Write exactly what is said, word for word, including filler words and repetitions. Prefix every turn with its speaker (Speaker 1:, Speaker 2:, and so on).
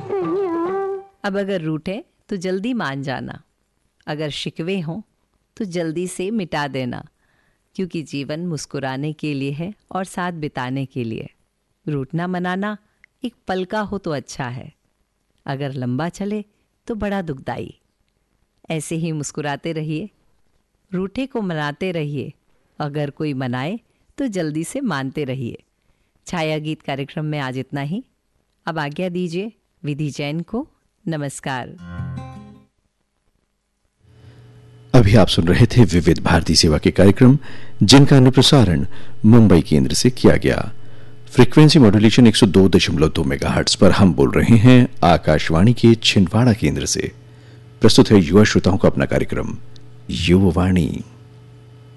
Speaker 1: अब अगर रूठे तो जल्दी मान जाना, अगर शिकवे हों तो जल्दी से मिटा देना, क्योंकि जीवन मुस्कुराने के लिए है और साथ बिताने के लिए। रूठना मनाना एक पल का हो तो अच्छा है, अगर लंबा चले तो बड़ा दुखदाई। ऐसे ही मुस्कुराते रहिए, रूठे को मनाते रहिए, अगर कोई मनाए तो जल्दी से मानते रहिए। छाया गीत कार्यक्रम में आज इतना ही। अब आज्ञा दीजिए विधि जैन को। नमस्कार।
Speaker 2: अभी आप सुन रहे थे विविध भारती सेवा के कार्यक्रम, जिनका अनुप्रसारण मुंबई केंद्र से किया गया। फ्रीक्वेंसी मॉड्यूलेशन एक सौ दो दशमलव दो मेगाहर्ट्ज पर हम बोल रहे हैं आकाशवाणी के छिंदवाड़ा केंद्र से। प्रस्तुत है युवा श्रोताओं का अपना कार्यक्रम युववाणी।